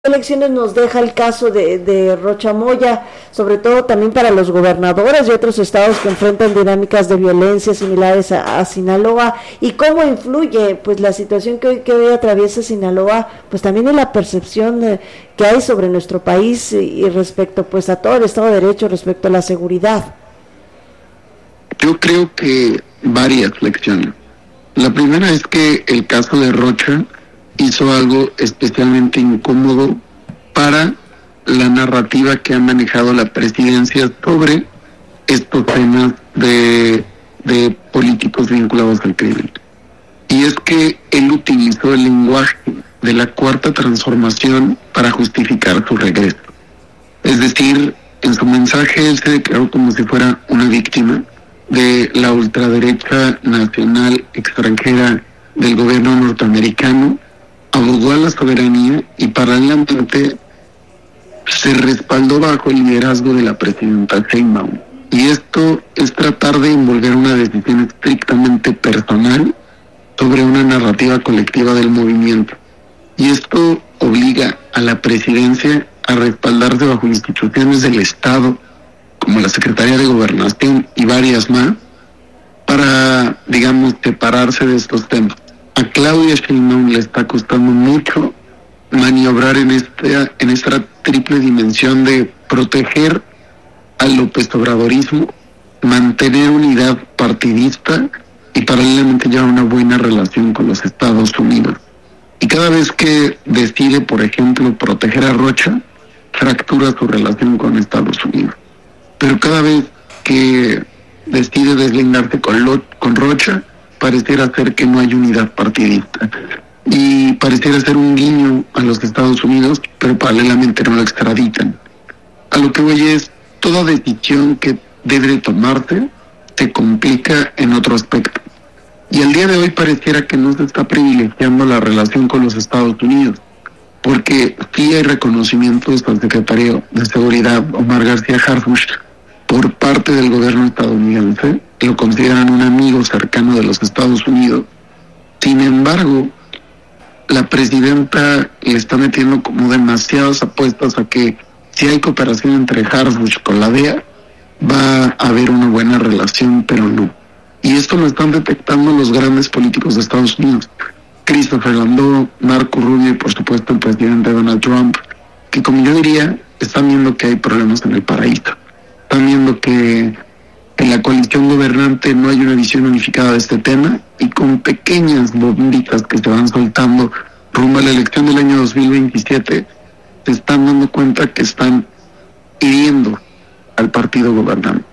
elecciones nos deja el caso de Rocha Moya, sobre todo también para los gobernadores de otros estados que enfrentan dinámicas de violencia similares a Sinaloa, y cómo influye pues la situación que hoy atraviesa Sinaloa, pues también en la percepción que hay sobre nuestro país y respecto pues a todo el Estado de Derecho, respecto a la seguridad. Yo creo que varias lecciones. La primera es que el caso de Rocha hizo algo especialmente incómodo para la narrativa que ha manejado la presidencia sobre estos temas de políticos vinculados al crimen. Y es que él utilizó el lenguaje de la cuarta transformación para justificar su regreso. Es decir, en su mensaje él se declaró como si fuera una víctima de la ultraderecha nacional extranjera del gobierno norteamericano, abogó a la soberanía y paralelamente se respaldó bajo el liderazgo de la presidenta Sheinbaum. Y esto es tratar de envolver una decisión estrictamente personal sobre una narrativa colectiva del movimiento. Y esto obliga a la presidencia a respaldarse bajo instituciones del Estado, como la Secretaría de Gobernación y varias más, para, digamos, separarse de estos temas. A Claudia Sheinbaum le está costando mucho maniobrar en esta triple dimensión de proteger al López Obradorismo, mantener unidad partidista y paralelamente llevar una buena relación con los Estados Unidos. Y cada vez que decide, por ejemplo, proteger a Rocha, fractura su relación con Estados Unidos. Pero cada vez que decide deslindarse con Rocha, pareciera ser que no hay unidad partidista y pareciera ser un guiño a los Estados Unidos, pero paralelamente no lo extraditan. A lo que voy es, toda decisión que debe tomarse se complica en otro aspecto. Y al día de hoy pareciera que no se está privilegiando la relación con los Estados Unidos, porque sí hay reconocimientos al secretario de Seguridad, Omar García Harfuch, por parte del gobierno estadounidense, que lo consideran un amigo cercano de los Estados Unidos. Sin embargo, la presidenta le está metiendo como demasiadas apuestas a que si hay cooperación entre Harfuch con la DEA, va a haber una buena relación, pero no. Y esto lo están detectando los grandes políticos de Estados Unidos. Christopher Landau, Marco Rubio y por supuesto el presidente Donald Trump, que como yo diría, están viendo que hay problemas en el paraíso. Están viendo que en la coalición gobernante no hay una visión unificada de este tema, y con pequeñas bombitas que se van soltando rumbo a la elección del año 2027, se están dando cuenta que están hiriendo al partido gobernante.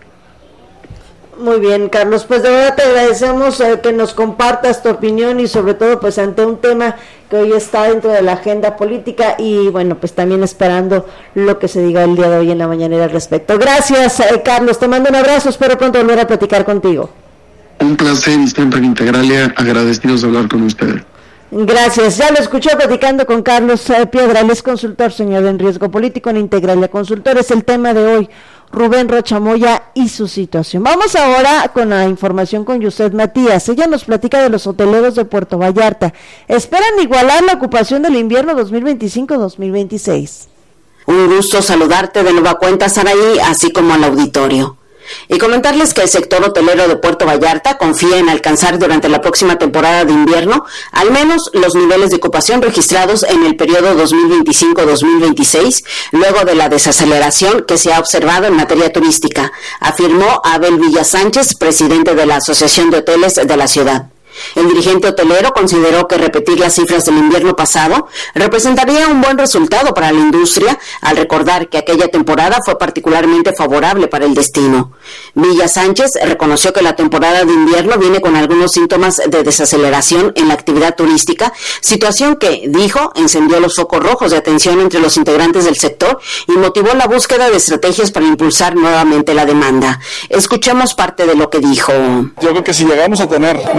Muy bien, Carlos, pues de verdad te agradecemos que nos compartas tu opinión y sobre todo pues ante un tema que hoy está dentro de la agenda política y bueno, pues también esperando lo que se diga el día de hoy en la mañanera al respecto. Gracias, Carlos, te mando un abrazo, espero pronto volver a platicar contigo. Un placer y siempre en Integralia, agradecidos de hablar con ustedes. Gracias, ya lo escuchó platicando con Carlos Piedra, él es consultor señor en riesgo político en Integralia Consultores, el tema de hoy, Rubén Rocha Moya y su situación. Vamos ahora con la información con Yuset Matías. Ella nos platica de los hoteleros de Puerto Vallarta. Esperan igualar la ocupación del invierno 2025-2026. Un gusto saludarte de nueva cuenta, Saraí, así como al auditorio. Y comentarles que el sector hotelero de Puerto Vallarta confía en alcanzar durante la próxima temporada de invierno al menos los niveles de ocupación registrados en el periodo 2025-2026, luego de la desaceleración que se ha observado en materia turística, afirmó Abel Villasánchez, presidente de la Asociación de Hoteles de la ciudad. El dirigente hotelero consideró que repetir las cifras del invierno pasado representaría un buen resultado para la industria, al recordar que aquella temporada fue particularmente favorable para el destino. Villasánchez reconoció que la temporada de invierno viene con algunos síntomas de desaceleración en la actividad turística, situación que, dijo, encendió los focos rojos de atención entre los integrantes del sector y motivó la búsqueda de estrategias para impulsar nuevamente la demanda. Escuchemos parte de lo que dijo. Yo creo que si llegamos a tener números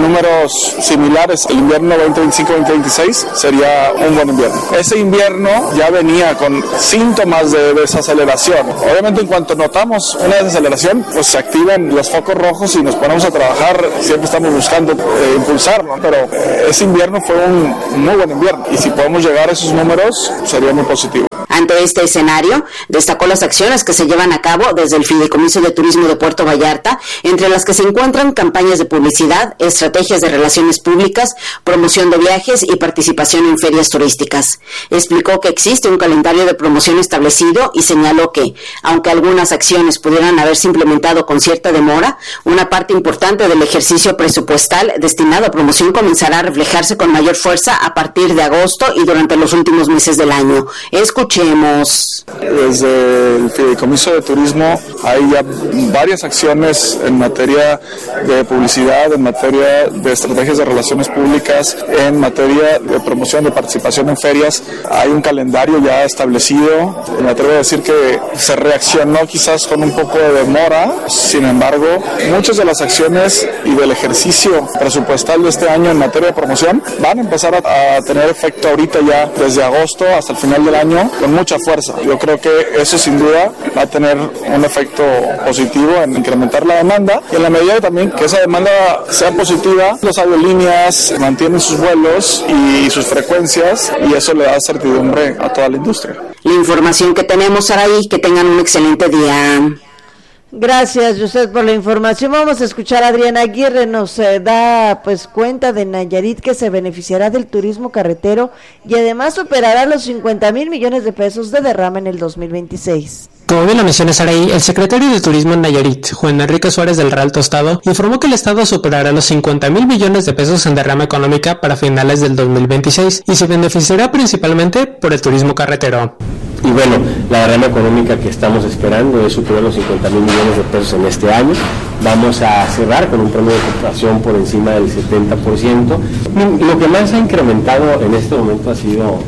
números similares el invierno 2025-2026, sería un buen invierno. Ese invierno ya venía con síntomas de desaceleración. Obviamente, en cuanto notamos una desaceleración, pues se activan los focos rojos y nos ponemos a trabajar. Siempre estamos buscando impulsarlo, pero ese invierno fue un muy buen invierno y si podemos llegar a esos números sería muy positivo. Ante este escenario, destacó las acciones que se llevan a cabo desde el Fideicomiso de Turismo de Puerto Vallarta, entre las que se encuentran campañas de publicidad, estrategias de relaciones públicas, promoción de viajes y participación en ferias turísticas. Explicó que existe un calendario de promoción establecido y señaló que, aunque algunas acciones pudieran haberse implementado con cierta demora, una parte importante del ejercicio presupuestal destinado a promoción comenzará a reflejarse con mayor fuerza a partir de agosto y durante los últimos meses del año. Escuchemos. Desde el Fideicomiso de Turismo hay ya varias acciones en materia de publicidad, en materia de estrategias de relaciones públicas, en materia de promoción de participación en ferias. Hay un calendario ya establecido. Me atrevo a decir que se reaccionó quizás con un poco de demora. Sin embargo, muchas de las acciones y del ejercicio presupuestal de este año en materia de promoción van a empezar a tener efecto ahorita ya desde agosto hasta el final del año con mucha fuerza. Yo creo que eso sin duda va a tener un efecto positivo en incrementar la demanda y en la medida también que esa demanda sea positiva, las aerolíneas mantienen sus vuelos y sus frecuencias y eso le da certidumbre a toda la industria. La información que tenemos, Saraí, que tengan un excelente día. Gracias, José, por la información. Vamos a escuchar a Adriana Aguirre, nos da pues cuenta de Nayarit, que se beneficiará del turismo carretero y además superará los 50,000 millones de pesos de derrama en el 2026. Como bien lo menciona Saraí, el secretario de Turismo en Nayarit, Juan Enrique Suárez del Real Tostado, informó que el Estado superará los 50,000 millones de pesos en derrama económica para finales del 2026 y se beneficiará principalmente por el turismo carretero. Y bueno, la derrama económica que estamos esperando es superar los 50,000 millones de pesos en este año. Vamos a cerrar con un promedio de ocupación por encima del 70%. Lo que más ha incrementado en este momento ha sido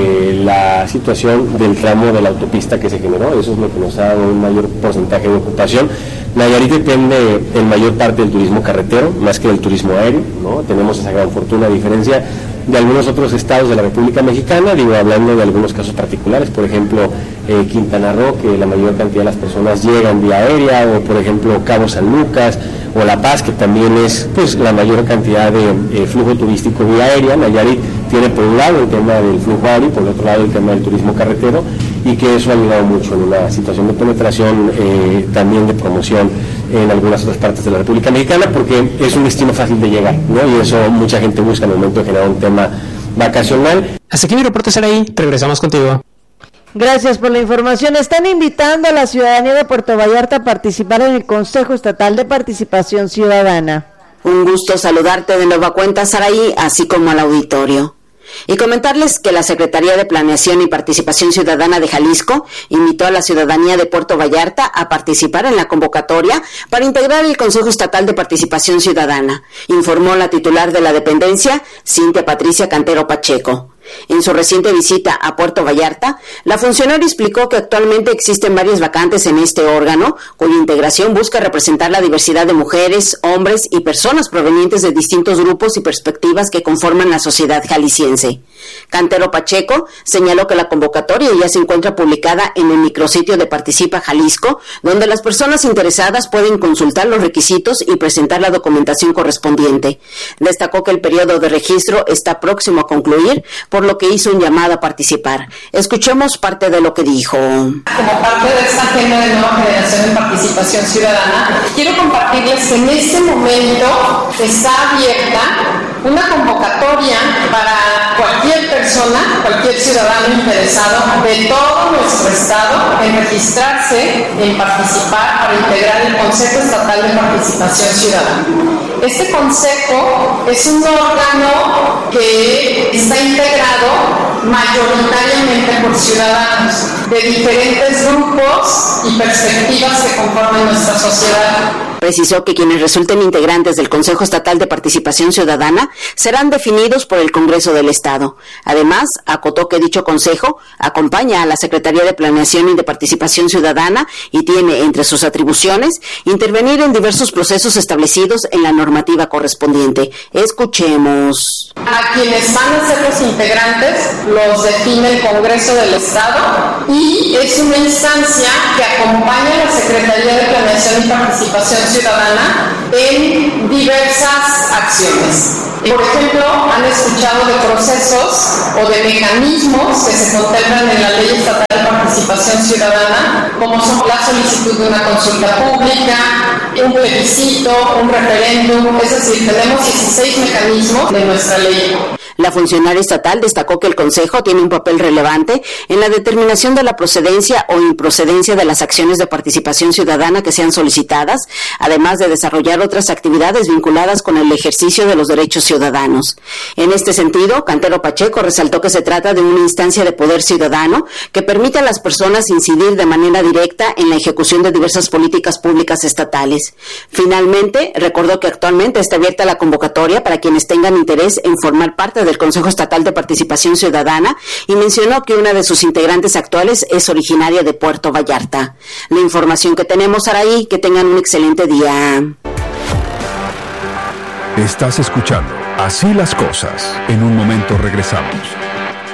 la situación del tramo de la autopista que se generó. Eso es lo que nos ha dado un mayor porcentaje de ocupación. Nayarit depende en mayor parte del turismo carretero, más que del turismo aéreo, ¿no? Tenemos esa gran fortuna, a diferencia de algunos otros estados de la República Mexicana, hablando de algunos casos particulares, por ejemplo, Quintana Roo, que la mayor cantidad de las personas llegan vía aérea, o por ejemplo Cabo San Lucas, o La Paz, que también es pues la mayor cantidad de flujo turístico vía aérea. Nayarit tiene por un lado el tema del flujo aéreo, por el otro lado el tema del turismo carretero, y que eso ha ayudado mucho en una situación de penetración, también de promoción en algunas otras partes de la República Mexicana, porque es un destino fácil de llegar, ¿no? Y eso mucha gente busca en el momento de generar un tema vacacional. Hasta aquí mi reporte, Saraí. Regresamos contigo. Gracias por la información. Están invitando a la ciudadanía de Puerto Vallarta a participar en el Consejo Estatal de Participación Ciudadana. Un gusto saludarte de nueva cuenta, Saraí, así como al auditorio. Y comentarles que la Secretaría de Planeación y Participación Ciudadana de Jalisco invitó a la ciudadanía de Puerto Vallarta a participar en la convocatoria para integrar el Consejo Estatal de Participación Ciudadana, informó la titular de la dependencia, Cintia Patricia Cantero Pacheco. En su reciente visita a Puerto Vallarta, la funcionaria explicó que actualmente existen varias vacantes en este órgano, cuya integración busca representar la diversidad de mujeres, hombres y personas provenientes de distintos grupos y perspectivas que conforman la sociedad jalisciense. Cantero Pacheco señaló que la convocatoria ya se encuentra publicada en el micrositio de Participa Jalisco, donde las personas interesadas pueden consultar los requisitos y presentar la documentación correspondiente. Destacó que el periodo de registro está próximo a concluir, por lo que hizo un llamado a participar. Escuchemos parte de lo que dijo. Como parte de esta agenda de nueva generación en participación ciudadana, quiero compartirles que en este momento está abierta una convocatoria para cualquier persona, cualquier ciudadano interesado de todo nuestro estado en registrarse, en participar para integrar el Consejo Estatal de Participación Ciudadana. Este consejo es un órgano que está integrado mayoritariamente por ciudadanos de diferentes grupos y perspectivas que conforman nuestra sociedad. Precisó que quienes resulten integrantes del Consejo Estatal de Participación Ciudadana serán definidos por el Congreso del Estado. Además, acotó que dicho consejo acompaña a la Secretaría de Planeación y de Participación Ciudadana y tiene entre sus atribuciones intervenir en diversos procesos establecidos en la normativa correspondiente. Escuchemos. A quienes van a ser los integrantes los define el Congreso del Estado y es una instancia que acompaña a la Secretaría de Planeación y Participación Ciudadana en diversas acciones. Por ejemplo, han escuchado de procesos o de mecanismos que se contemplan en la Ley Estatal de Participación Ciudadana, como son la solicitud de una consulta pública, un plebiscito, un referéndum, es decir, tenemos 16 mecanismos de nuestra ley. La funcionaria estatal destacó que el Consejo tiene un papel relevante en la determinación de la procedencia o improcedencia de las acciones de participación ciudadana que sean solicitadas, además de desarrollar otras actividades vinculadas con el ejercicio de los derechos ciudadanos. En este sentido, Cantero Pacheco resaltó que se trata de una instancia de poder ciudadano que permite a las personas incidir de manera directa en la ejecución de diversas políticas públicas estatales. Finalmente, recordó que actualmente está abierta la convocatoria para quienes tengan interés en formar parte del Consejo Estatal de Participación Ciudadana y mencionó que una de sus integrantes actuales es originaria de Puerto Vallarta. La información que tenemos, Araí, que tengan un excelente día. Estás escuchando Así las Cosas. En un momento regresamos.